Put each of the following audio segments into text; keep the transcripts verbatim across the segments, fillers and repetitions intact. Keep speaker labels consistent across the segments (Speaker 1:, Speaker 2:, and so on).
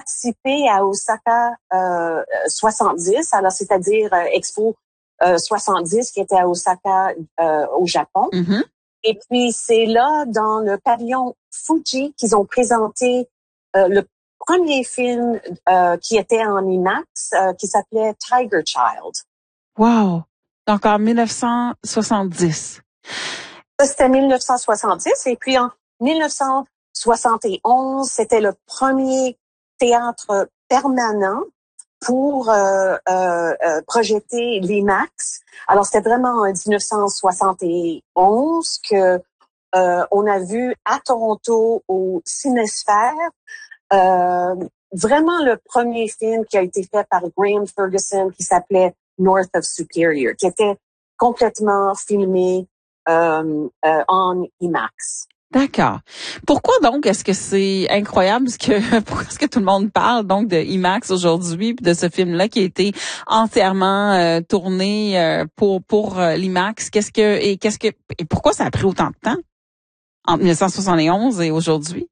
Speaker 1: participé à Osaka euh, soixante-dix, alors c'est-à-dire euh, Expo euh, soixante-dix qui était à Osaka euh, au Japon.
Speaker 2: Mm-hmm.
Speaker 1: Et puis c'est là, dans le pavillon Fuji, qu'ils ont présenté euh, le premier film euh, qui était en IMAX, euh, qui s'appelait Tiger Child.
Speaker 2: Wow! Donc en dix-neuf cent soixante-dix.
Speaker 1: Ça, c'était dix-neuf cent soixante-dix. Et puis en dix-neuf cent soixante et onze, c'était le premier théâtre permanent pour euh, euh, euh, projeter l'IMAX. Alors, c'était vraiment en dix-neuf cent soixante et onze que euh, on a vu à Toronto au Cinésphère euh, vraiment le premier film qui a été fait par Graham Ferguson qui s'appelait North of Superior, qui était complètement filmé euh, euh, en IMAX.
Speaker 2: D'accord. Pourquoi donc est-ce que c'est incroyable ce que pourquoi est-ce que tout le monde parle donc de IMAX aujourd'hui puis de ce film-là qui a été entièrement euh, tourné euh, pour pour euh, l'IMAX? Qu'est-ce que et qu'est-ce que et pourquoi ça a pris autant de temps entre dix-neuf cent soixante et onze et aujourd'hui?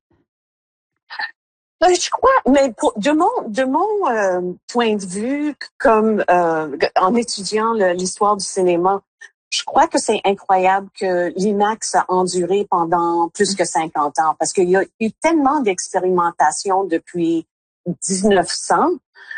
Speaker 1: Je crois, mais pour, de mon de mon euh, point de vue, comme euh, en étudiant le, l'histoire du cinéma, je crois que c'est incroyable que l'IMAX a enduré pendant plus que cinquante ans, parce qu'il y a eu tellement d'expérimentation depuis dix-neuf cents,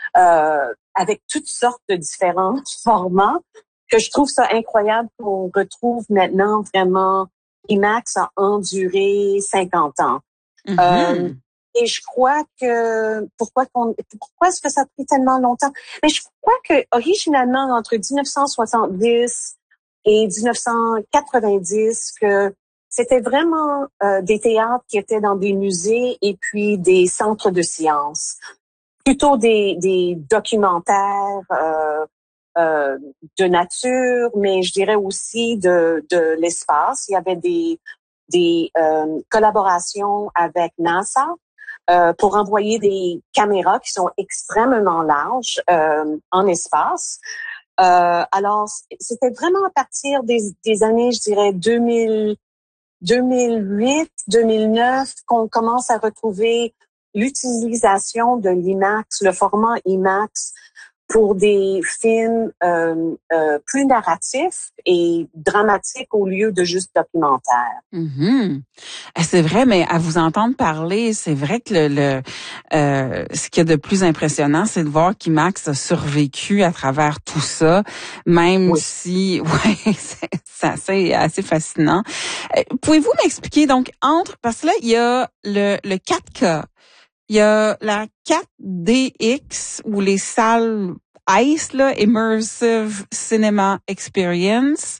Speaker 1: euh, avec toutes sortes de différents formats, que je trouve ça incroyable qu'on retrouve maintenant vraiment IMAX a enduré cinquante ans.
Speaker 2: Mm-hmm.
Speaker 1: Euh, Et je crois que pourquoi qu'on pourquoi est-ce que ça a pris tellement longtemps? Mais je crois que originalement entre dix-neuf cent soixante-dix et dix-neuf cent quatre-vingt-dix que c'était vraiment euh, des théâtres qui étaient dans des musées et puis des centres de sciences, plutôt des des documentaires euh, euh, de nature, mais je dirais aussi de de l'espace. Il y avait des des euh, collaborations avec NASA. Euh, pour envoyer des caméras qui sont extrêmement larges euh, en espace. Euh, alors, c'était vraiment à partir des, des années, je dirais, deux mille, deux mille huit, deux mille neuf, qu'on commence à retrouver l'utilisation de l'IMAX, le format IMAX, pour des films euh, euh, plus narratifs et dramatiques au lieu de juste documentaires.
Speaker 2: Mm-hmm. C'est vrai, mais à vous entendre parler, c'est vrai que le, le euh, ce qu'il y a de plus impressionnant, c'est de voir qu'IMAX a survécu à travers tout ça, même
Speaker 1: Oui.
Speaker 2: si, ouais, c'est, c'est assez, assez fascinant. Euh, pouvez-vous m'expliquer donc entre, parce que là il y a le le quatre K, il y a la quatre D X ou les salles I C E, là, Immersive Cinema Experience.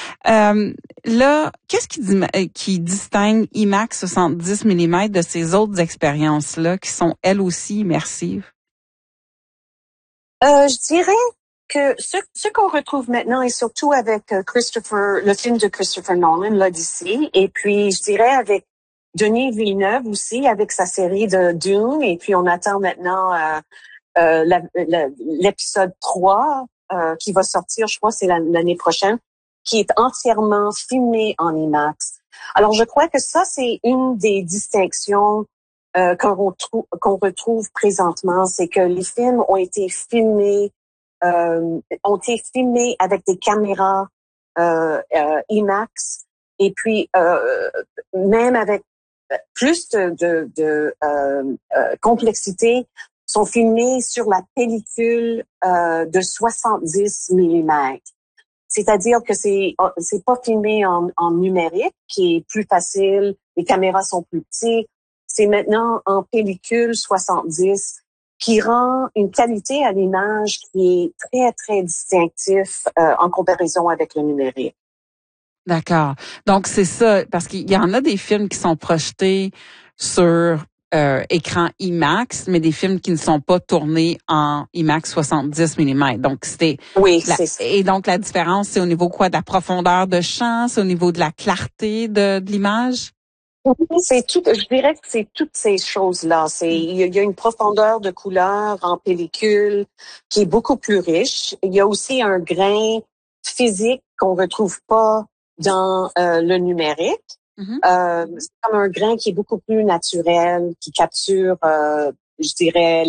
Speaker 2: Euh, là, qu'est-ce qui, qui distingue IMAX soixante-dix millimètres de ces autres expériences-là qui sont elles aussi immersives?
Speaker 1: Euh, je dirais que ce, ce qu'on retrouve maintenant, et surtout avec Christopher, le film de Christopher Nolan, l'Odyssée, et puis je dirais avec Denis Villeneuve aussi, avec sa série de Dune, et puis on attend maintenant euh, euh, la, la, l'épisode trois euh, qui va sortir, je crois, c'est l'année prochaine, qui est entièrement filmé en IMAX. Alors, je crois que ça, c'est une des distinctions euh, qu'on retrouve, qu'on retrouve présentement, c'est que les films ont été filmés, euh, ont été filmés avec des caméras euh, euh, IMAX, et puis euh, même avec plus de, de, de euh, euh, complexité, sont filmés sur la pellicule euh, de soixante-dix millimètres. C'est-à-dire que c'est c'est pas filmé en, en numérique, qui est plus facile, les caméras sont plus petites. C'est maintenant en pellicule soixante-dix, qui rend une qualité à l'image qui est très, très distinctif euh, en comparaison avec le numérique.
Speaker 2: D'accord. Donc, c'est ça, parce qu'il y en a des films qui sont projetés sur euh, écran IMAX, mais des films qui ne sont pas tournés en IMAX soixante-dix millimètres. Donc, c'était
Speaker 1: Oui,
Speaker 2: la,
Speaker 1: c'est ça.
Speaker 2: et donc la différence, c'est au niveau quoi, de la profondeur de champ, c'est au niveau de la clarté de, de l'image?
Speaker 1: Oui, c'est tout, je dirais que c'est toutes ces choses-là. C'est, il y a, il y a une profondeur de couleur en pellicule qui est beaucoup plus riche. Il y a aussi un grain physique qu'on retrouve pas dans euh, le numérique.
Speaker 2: Mm-hmm.
Speaker 1: Euh, c'est comme un grain qui est beaucoup plus naturel, qui capture, euh, je dirais,